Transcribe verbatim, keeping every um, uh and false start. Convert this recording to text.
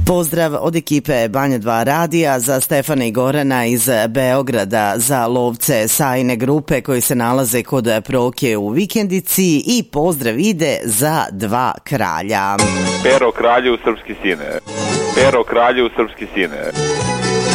Pozdrav od ekipe Banja dva radija za Stefana i Gorana iz Beograda, za lovce Sajine grupe koji se nalaze kod Proke u Vikendici i pozdrav ide za dva kralja. Pero kralju srpski sine, Pero kralju srpski sine.